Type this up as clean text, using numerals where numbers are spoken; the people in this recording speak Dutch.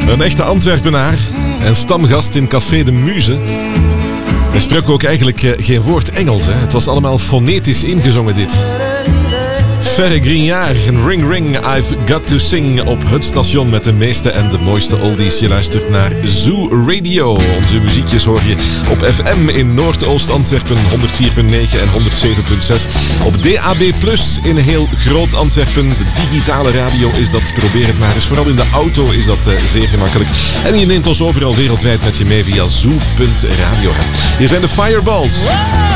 Een echte Antwerpenaar en stamgast in Café de Muze. Hij sprak ook eigenlijk geen woord Engels. Hè. Het was allemaal fonetisch ingezongen dit. Ferre Grignard en Ring Ring, I've Got to Sing op het station met de meeste en de mooiste oldies. Je luistert naar Zoo Radio. Onze muziekjes hoor je op FM in Noordoost-Antwerpen 104.9 en 107.6. Op DAB+ in heel groot Antwerpen. De digitale radio is dat. Probeer het maar eens. Vooral in de auto is dat zeer gemakkelijk. En je neemt ons overal wereldwijd met je mee via zoo.radio. Hier zijn de Fireballs.